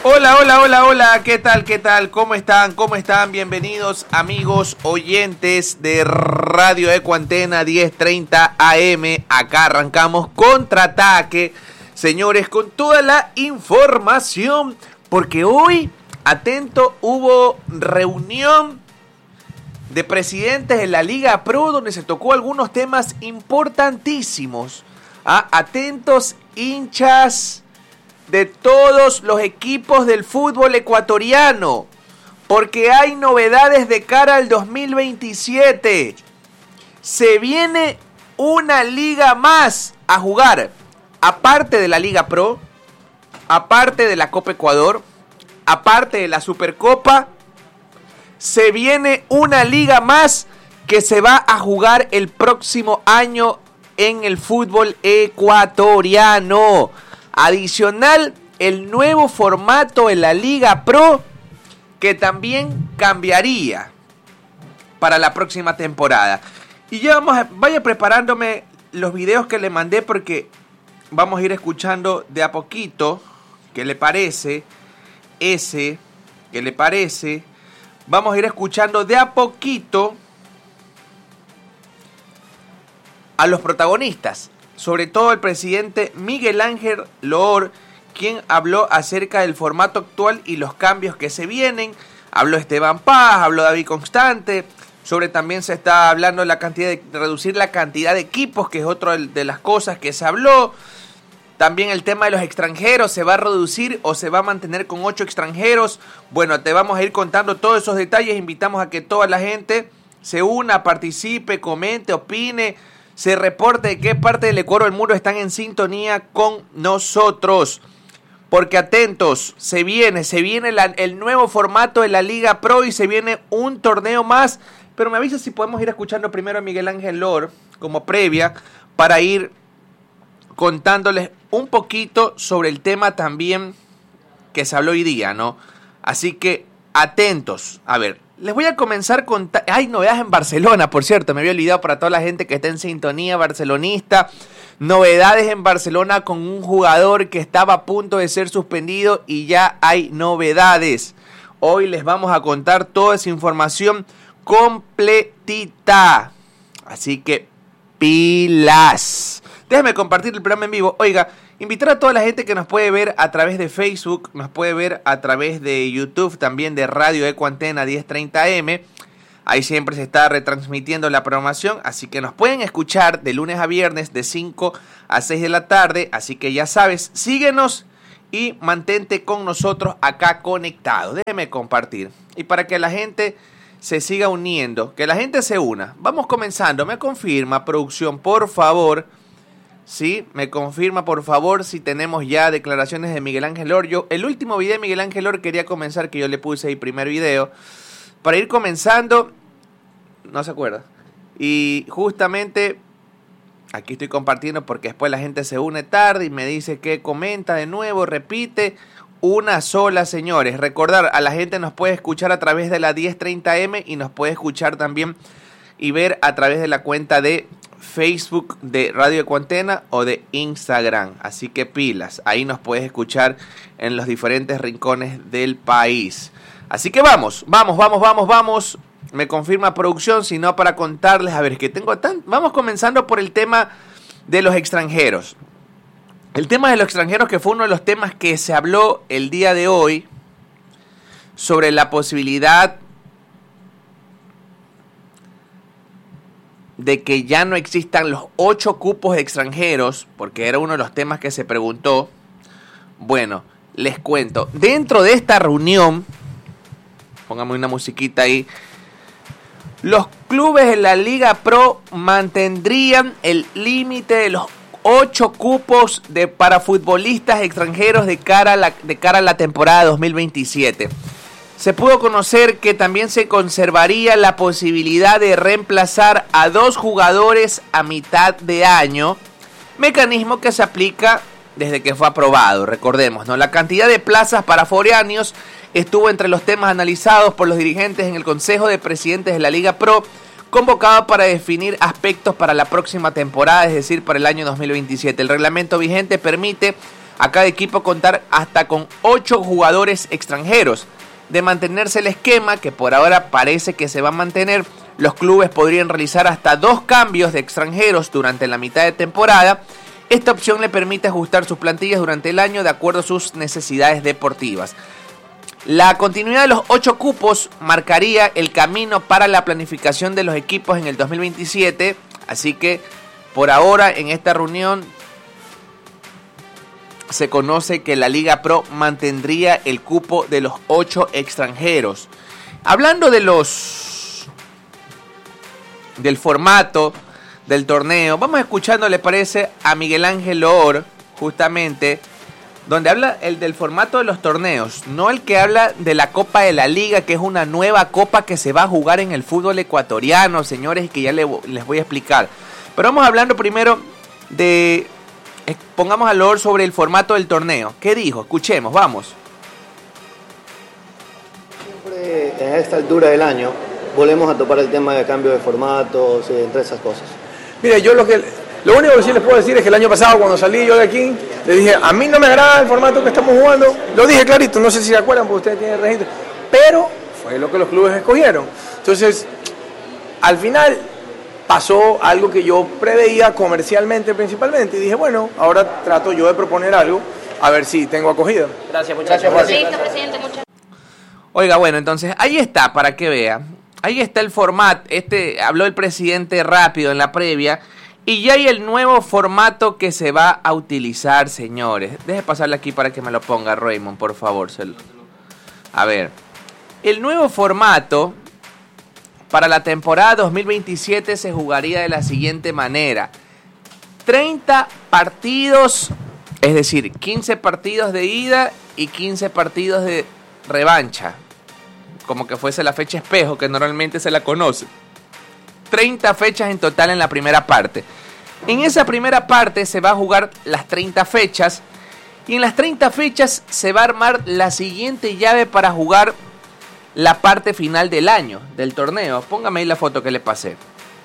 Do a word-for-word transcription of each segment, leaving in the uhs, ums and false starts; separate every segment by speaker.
Speaker 1: Hola, hola, hola, hola, ¿qué tal, qué tal? ¿Cómo están? ¿Cómo están? Bienvenidos, amigos oyentes de Radio Ecuantena diez treinta A M. Acá arrancamos Contraataque, señores, con toda la información, porque hoy, atento, hubo reunión de presidentes de la Liga Pro, donde se tocó algunos temas importantísimos. ¿Ah? Atentos, hinchas de todos los equipos del fútbol ecuatoriano, porque hay novedades de cara al dos mil veintisiete. Se viene una liga más a jugar, aparte de la Liga Pro, aparte de la Copa Ecuador, aparte de la Supercopa. Se viene una liga más que se va a jugar el próximo año en el fútbol ecuatoriano. Adicional, el nuevo formato en la Liga Pro, que también cambiaría para la próxima temporada. Y ya vamos a, vaya preparándome los videos que le mandé, porque vamos a ir escuchando de a poquito qué le parece ese, qué le parece. Vamos a ir escuchando de a poquito a los protagonistas, sobre todo el presidente Miguel Ángel Loor, quien habló acerca del formato actual y los cambios que se vienen. Habló Esteban Paz, habló David Constante, sobre también se está hablando de la cantidad de reducir la cantidad de equipos, que es otra de las cosas que se habló. También el tema de los extranjeros, ¿se va a reducir o se va a mantener con ocho extranjeros? Bueno, te vamos a ir contando todos esos detalles. Invitamos a que toda la gente se una, participe, comente, opine, se reporte de qué parte del Ecuador del mundo están en sintonía con nosotros. Porque atentos, se viene, se viene la, el nuevo formato de la Liga Pro y se viene un torneo más. Pero me avisa si podemos ir escuchando primero a Miguel Ángel Loor como previa, para ir contándoles un poquito sobre el tema también que se habló hoy día, ¿no? Así que atentos. A ver, les voy a comenzar con... Ta- Hay novedades en Barcelona, por cierto, me había olvidado, para toda la gente que está en sintonía barcelonista. Novedades en Barcelona con un jugador que estaba a punto de ser suspendido y ya hay novedades. Hoy les vamos a contar toda esa información completita. Así que pilas. Déjame compartir el programa en vivo. Oiga, invitar a toda la gente que nos puede ver a través de Facebook, nos puede ver a través de YouTube, también de Radio Ecuantena diez treinta A M. Ahí siempre se está retransmitiendo la programación, así que nos pueden escuchar de lunes a viernes de cinco a seis de la tarde. Así que ya sabes, síguenos y mantente con nosotros acá conectado. Déjeme compartir. Y para que la gente se siga uniendo, que la gente se una. Vamos comenzando. Me confirma, producción, por favor. Sí, me confirma por favor si tenemos ya declaraciones de Miguel Ángel Loor. Yo, el último video de Miguel Ángel Loor quería comenzar, que yo le puse el primer video, para ir comenzando, no se acuerda. Y justamente aquí estoy compartiendo, porque después la gente se une tarde y me dice que comenta de nuevo, repite. Una sola, señores. Recordar, a la gente nos puede escuchar a través de la diez treinta A M y nos puede escuchar también y ver a través de la cuenta de Facebook de Radio Ecuantena o de Instagram. Así que pilas, ahí nos puedes escuchar en los diferentes rincones del país. Así que vamos, vamos, vamos, vamos, vamos. Me confirma producción, si no, para contarles. A ver, es que tengo tan... Vamos comenzando por el tema de los extranjeros. El tema de los extranjeros, que fue uno de los temas que se habló el día de hoy, sobre la posibilidad de que ya no existan los ocho cupos de extranjeros, porque era uno de los temas que se preguntó. Bueno, les cuento. Dentro de esta reunión, póngame una musiquita ahí, los clubes de la Liga Pro mantendrían el límite de los ocho cupos de, para futbolistas extranjeros de cara, a la, de cara a la temporada dos mil veintisiete. Se pudo conocer que también se conservaría la posibilidad de reemplazar a dos jugadores a mitad de año, mecanismo que se aplica desde que fue aprobado. Recordemos, ¿no? La cantidad de plazas para foráneos estuvo entre los temas analizados por los dirigentes en el Consejo de Presidentes de la Liga Pro, convocado para definir aspectos para la próxima temporada, es decir, para el año dos mil veintisiete. El reglamento vigente permite a cada equipo contar hasta con ocho jugadores extranjeros. De mantenerse el esquema, que por ahora parece que se va a mantener, los clubes podrían realizar hasta dos cambios de extranjeros durante la mitad de temporada. Esta opción le permite ajustar sus plantillas durante el año de acuerdo a sus necesidades deportivas. La continuidad de los ocho cupos marcaría el camino para la planificación de los equipos en el dos mil veintisiete, así que por ahora en esta reunión se conoce que la Liga Pro mantendría el cupo de los ocho extranjeros. Hablando de los del formato del torneo, vamos escuchando, ¿le parece?, a Miguel Ángel Loor, justamente, donde habla el del formato de los torneos, no el que habla de la Copa de la Liga, que es una nueva copa que se va a jugar en el fútbol ecuatoriano, señores, que ya les voy a explicar. Pero vamos hablando primero de... Pongamos a Loor sobre el formato del torneo. ¿Qué dijo? Escuchemos, vamos.
Speaker 2: Siempre a esta altura del año volvemos a topar el tema de cambio de formatos, entre esas cosas.
Speaker 3: Mire, yo lo que lo único que sí les puedo decir es que el año pasado cuando salí yo de aquí, le dije, a mí no me agrada el formato que estamos jugando. Lo dije clarito, no sé si se acuerdan porque ustedes tienen registro, pero fue lo que los clubes escogieron. Entonces, al final pasó algo que yo preveía comercialmente principalmente y dije, bueno, ahora trato yo de proponer algo a ver si tengo acogida.
Speaker 4: Gracias, muchachos. Listo, presidente, muchas.
Speaker 1: Oiga, bueno, entonces ahí está, para que vea. Ahí está el formato. Este habló el presidente rápido en la previa. Y ya hay el nuevo formato que se va a utilizar, señores. Deje pasarle aquí para que me lo ponga Raymond, por favor. A ver. El nuevo formato para la temporada dos mil veintisiete se jugaría de la siguiente manera. treinta partidos, es decir, quince partidos de ida y quince partidos de revancha. Como que fuese la fecha espejo, que normalmente se la conoce. treinta fechas en total en la primera parte. En esa primera parte se va a jugar las treinta fechas. Y en las treinta fechas se va a armar la siguiente llave para jugar la parte final del año, del torneo. Póngame ahí la foto que le pasé.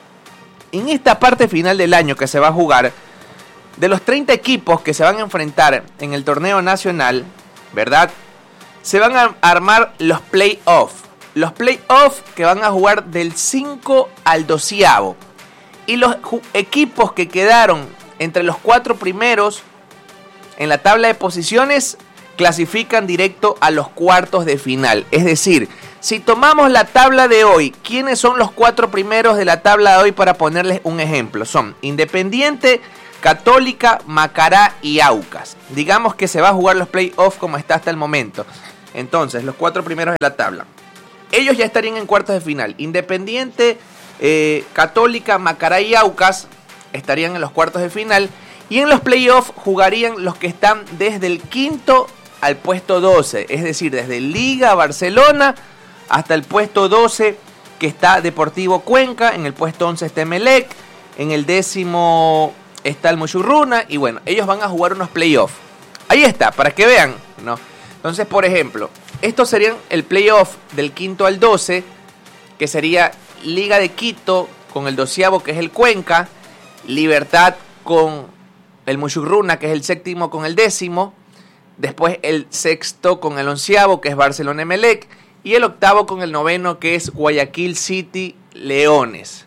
Speaker 1: En esta parte final del año que se va a jugar, de los treinta equipos que se van a enfrentar en el torneo nacional, ¿verdad?, se van a armar los play-off. Los play-off que van a jugar del cinco al doceavo. Y los equipos que quedaron entre los cuatro primeros en la tabla de posiciones clasifican directo a los cuartos de final. Es decir, si tomamos la tabla de hoy, ¿quiénes son los cuatro primeros de la tabla de hoy? Para ponerles un ejemplo, son Independiente, Católica, Macará y Aucas. Digamos que se va a jugar los play-off como está hasta el momento. Entonces, los cuatro primeros de la tabla. Ellos ya estarían en cuartos de final. Independiente, eh, Católica, Macará y Aucas estarían en los cuartos de final. Y en los playoffs jugarían los que están desde el quinto al puesto doce. Es decir, desde Liga Barcelona hasta el puesto doce, que está Deportivo Cuenca. En el puesto once está Emelec. En el décimo está el Muchurruna. Y bueno, ellos van a jugar unos playoffs. Ahí está, para que vean, ¿no? Entonces, por ejemplo, estos serían el playoff del quinto al doce, que sería Liga de Quito con el doceavo, que es el Cuenca, Libertad con el Muchurruna, que es el séptimo con el décimo, después el sexto con el onceavo, que es Barcelona Emelec, y el octavo con el noveno, que es Guayaquil City Leones.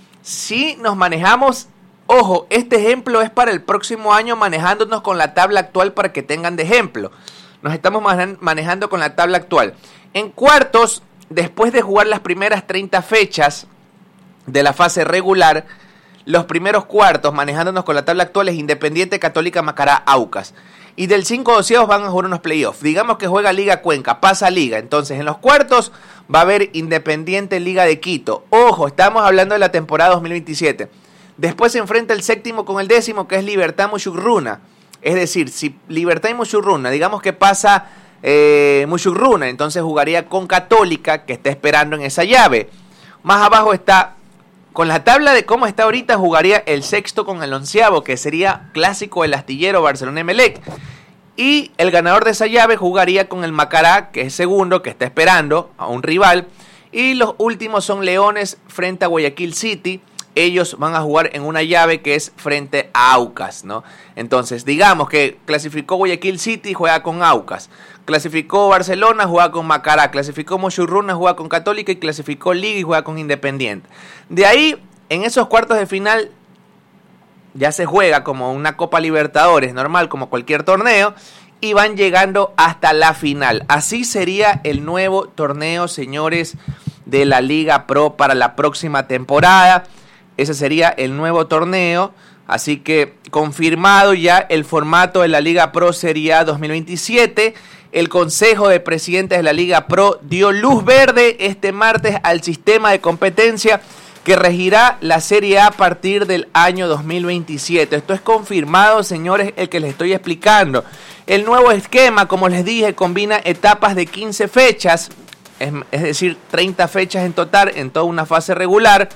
Speaker 1: Si nos manejamos, ojo, este ejemplo es para el próximo año, manejándonos con la tabla actual para que tengan de ejemplo. Nos estamos manejando con la tabla actual. En cuartos, después de jugar las primeras treinta fechas de la fase regular, los primeros cuartos, manejándonos con la tabla actual, es Independiente, Católica, Macará, Aucas. Y del cinco a doceavos van a jugar unos playoffs. Digamos que juega Liga Cuenca, pasa Liga. Entonces, en los cuartos va a haber Independiente, Liga de Quito. Ojo, estamos hablando de la temporada dos mil veintisiete. Después se enfrenta el séptimo con el décimo, que es Libertad Muchurruna. Es decir, si Libertad y Muchurruna, digamos que pasa eh, Muchurruna, entonces jugaría con Católica, que está esperando en esa llave. Más abajo está, con la tabla de cómo está ahorita, jugaría el sexto con el onceavo, que sería clásico el astillero Barcelona Emelec. Y el ganador de esa llave jugaría con el Macará, que es segundo, que está esperando a un rival. Y los últimos son Leones frente a Guayaquil City. ellos van a jugar en una llave que es frente a Aucas, ¿no? Entonces, digamos que clasificó Guayaquil City, juega con Aucas. Clasificó Barcelona, juega con Macará. Clasificó Mochurruna, juega con Católica. Y clasificó Liga y juega con Independiente. De ahí, en esos cuartos de final, ya se juega como una Copa Libertadores, normal, como cualquier torneo. Y van llegando hasta la final. Así sería el nuevo torneo, señores, de la Liga Pro para la próxima temporada. Ese sería el nuevo torneo. Así que confirmado ya el formato de la Liga Pro Serie A dos mil veintisiete. El Consejo de Presidentes de la Liga Pro dio luz verde este martes al sistema de competencia que regirá la Serie A a partir del año dos mil veintisiete. Esto es confirmado, señores, el que les estoy explicando. El nuevo esquema, como les dije, combina etapas de quince fechas, es, es decir, treinta fechas en total en toda una fase regular.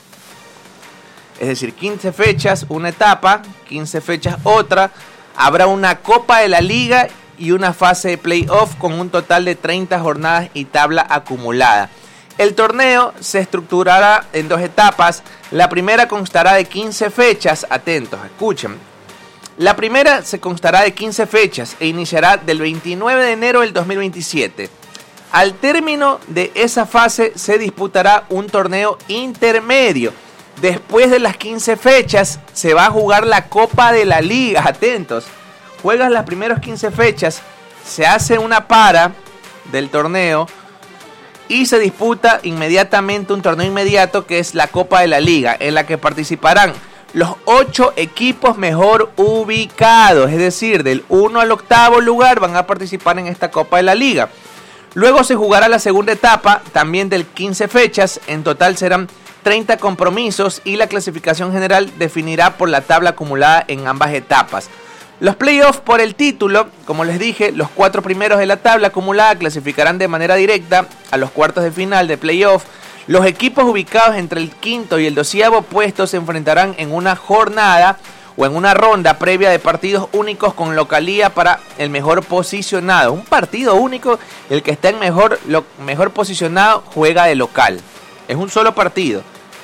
Speaker 1: Es decir, quince fechas, una etapa, quince fechas, otra. Habrá una Copa de la Liga y una fase de playoff con un total de treinta jornadas y tabla acumulada. El torneo se estructurará en dos etapas. La primera constará de quince fechas. Atentos, escuchen. La primera se constará de quince fechas e iniciará del veintinueve de enero del dos mil veintisiete. Al término de esa fase se disputará un torneo intermedio. Después de las quince fechas se va a jugar la Copa de la Liga. Atentos. Juegas las primeras quince fechas, se hace una para del torneo y se disputa inmediatamente un torneo inmediato que es la Copa de la Liga, en la que participarán los ocho equipos mejor ubicados, es decir, del uno al octavo lugar van a participar en esta Copa de la Liga. Luego se jugará la segunda etapa, también de quince fechas, en total serán treinta compromisos y la clasificación general definirá por la tabla acumulada en ambas etapas. Los playoffs por el título, como les dije, los cuatro primeros de la tabla acumulada clasificarán de manera directa a los cuartos de final de playoff. Los equipos ubicados entre el quinto y el doceavo puesto se enfrentarán en una jornada o en una ronda previa de partidos únicos con localía para el mejor posicionado. Un partido único, el que está en mejor, lo, mejor posicionado juega de local. Es un solo partido.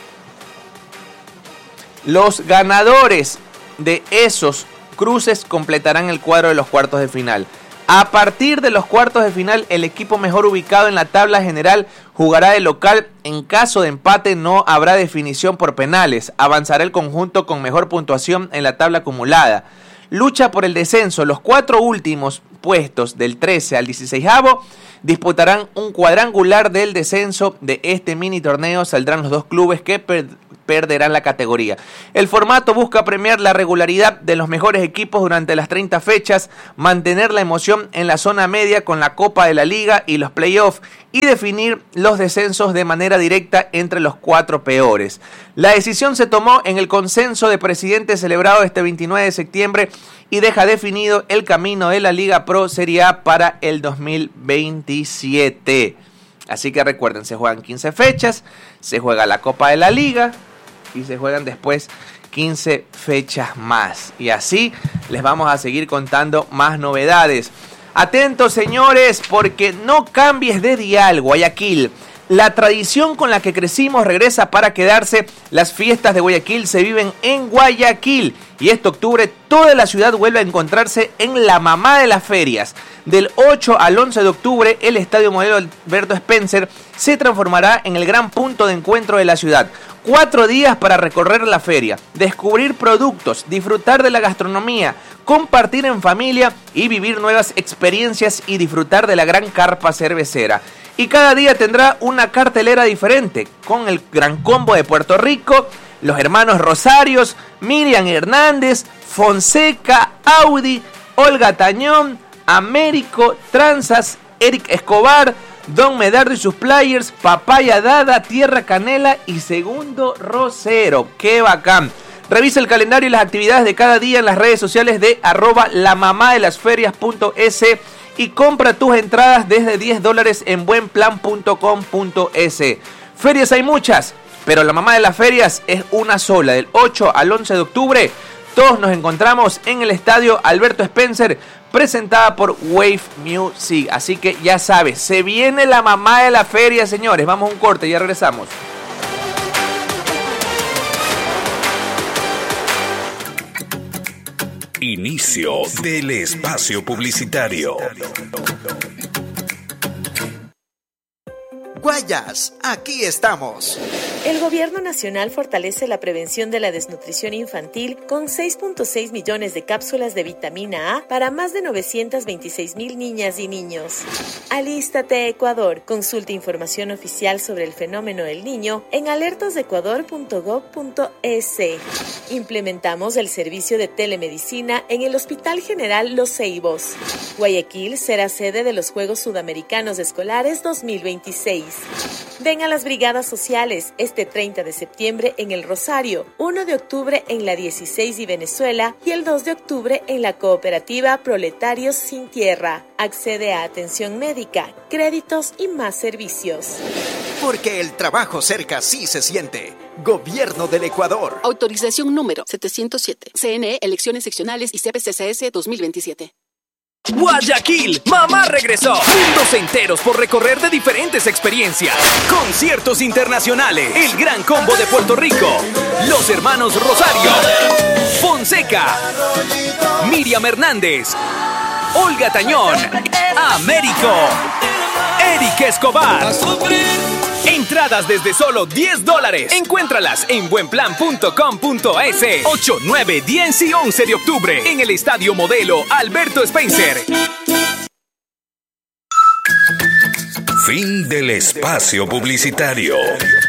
Speaker 1: Los ganadores de esos cruces completarán el cuadro de los cuartos de final. A partir de los cuartos de final, el equipo mejor ubicado en la tabla general jugará de local. En caso de empate no habrá definición por penales. Avanzará el conjunto con mejor puntuación en la tabla acumulada. Lucha por el descenso. Los cuatro últimos puestos del trece al dieciseisavo disputarán un cuadrangular del descenso de este mini torneo. Saldrán los dos clubes que per- perderán la categoría. El formato busca premiar la regularidad de los mejores equipos durante las treinta fechas, mantener la emoción en la zona media con la Copa de la Liga y los playoffs y definir los descensos de manera directa entre los cuatro peores. La decisión se tomó en el consenso de presidentes celebrado este veintinueve de septiembre y deja definido el camino de la Liga Pro Serie A para el dos mil veintisiete. Así que recuerden, se juegan quince fechas, se juega la Copa de la Liga y se juegan después quince fechas más. Y así les vamos a seguir contando más novedades. Atentos, señores, porque no cambies de dial, Guayaquil. La tradición con la que crecimos regresa para quedarse. Las fiestas de Guayaquil se viven en Guayaquil. Y este octubre toda la ciudad vuelve a encontrarse en la mamá de las ferias. Del ocho al once de octubre, el Estadio Modelo Alberto Spencer se transformará en el gran punto de encuentro de la ciudad. Cuatro días para recorrer la feria, descubrir productos, disfrutar de la gastronomía, compartir en familia y vivir nuevas experiencias y disfrutar de la gran carpa cervecera. Y cada día tendrá una cartelera diferente, con el gran combo de Puerto Rico, los hermanos Rosarios, Miriam Hernández, Fonseca, Audi, Olga Tañón, Américo, Tranzas, Eric Escobar, Don Medardo y sus players, Papaya Dada, Tierra Canela y Segundo Rosero. ¡Qué bacán! Revisa el calendario y las actividades de cada día en las redes sociales de arroba la mamá de las ferias punto es y compra tus entradas desde diez dólares en buenplan punto com punto es. Ferias hay muchas, pero la mamá de las ferias es una sola. Del ocho al once de octubre, todos nos encontramos en el Estadio Alberto Spencer, presentada por Wave Music. Así que ya sabes, se viene la mamá de la feria, señores. Vamos a un corte, ya regresamos.
Speaker 5: Inicio del espacio publicitario.
Speaker 6: Guayas, aquí estamos.
Speaker 7: El Gobierno Nacional fortalece la prevención de la desnutrición infantil con seis punto seis millones de cápsulas de vitamina A para más de novecientos veintiséis mil niñas y niños. Alístate, Ecuador. Consulta información oficial sobre el fenómeno del niño en alertas de ecuador punto gob punto es. Implementamos el servicio de telemedicina en el Hospital General Los Ceibos. Guayaquil será sede de los Juegos Sudamericanos Escolares dos mil veintiséis. Ven a las brigadas sociales este treinta de septiembre en El Rosario, uno de octubre en la dieciséis y Venezuela y el dos de octubre en la cooperativa Proletarios Sin Tierra. Accede a atención médica, créditos y más servicios.
Speaker 6: Porque el trabajo cerca sí se siente. Gobierno del Ecuador.
Speaker 8: Autorización número setecientos siete. C N E, elecciones seccionales y C P C C S dos mil veintisiete.
Speaker 9: Guayaquil, mamá regresó. Mundos enteros por recorrer de diferentes experiencias. Conciertos internacionales. El gran combo de Puerto Rico. Los hermanos Rosario. Fonseca. Miriam Hernández. Olga Tañón. Américo. Eric Escobar. Entradas desde solo diez dólares. Encuéntralas en buenplan punto com punto es. ocho, nueve, diez y once de octubre en el Estadio Modelo Alberto Spencer.
Speaker 5: Fin del espacio publicitario.